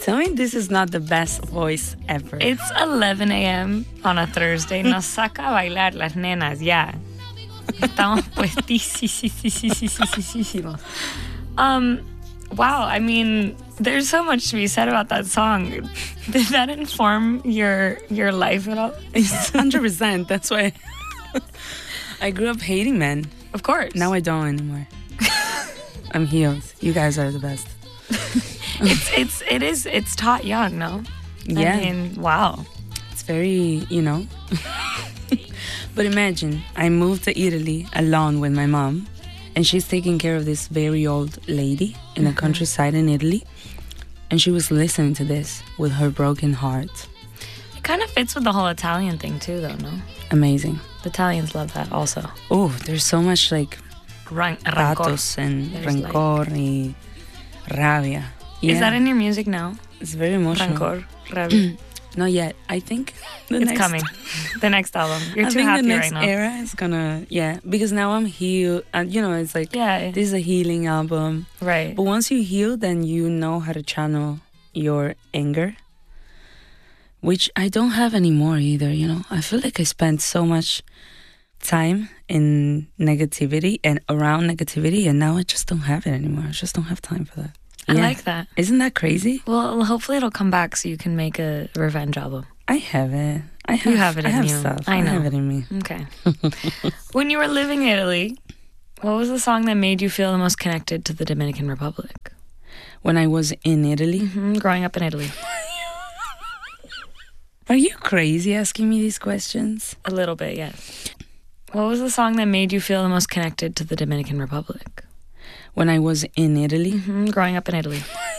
Tell me this is not the best voice ever. It's 11 a.m. on a Thursday. Nos saca a bailar las nenas, ya. Estamos puestísimos. Wow, I mean, there's so much to be said about that song. Did that inform your life at all? It's 100%. That's why I grew up hating men. Of course. Now I don't anymore. I'm healed. You guys are the best. It's taught young, no? Yeah. I mean, wow. It's very, But imagine, I moved to Italy alone with my mom, and she's taking care of this very old lady in the countryside in Italy, and she was listening to this with her broken heart. It kind of fits with the whole Italian thing too, though, no? Amazing. The Italians love that also. Oh, there's so much like Rancor. pathos and rancor y rabia. Yeah. Is that in your music now? It's very emotional. Rancor, rabia. Not yet. I think It's coming. The next album. You're too happy right now. I think the next era is gonna, because now I'm healed. And, it's like, this is a healing album. Right. But once you heal, then you know how to channel your anger, which I don't have anymore either, I feel like I spent so much time in negativity and around negativity, and now I just don't have it anymore. I just don't have time for that. I like that. Isn't that crazy? Well, hopefully it'll come back so you can make a revenge album. I have it. You have it in you. I have stuff. I know. I have it in me. Okay. When you were living in Italy, what was the song that made you feel the most connected to the Dominican Republic? When I was in Italy? Growing up in Italy. Are you crazy asking me these questions? A little bit, yes. What was the song that made you feel the most connected to the Dominican Republic? When I was in Italy? Growing up in Italy.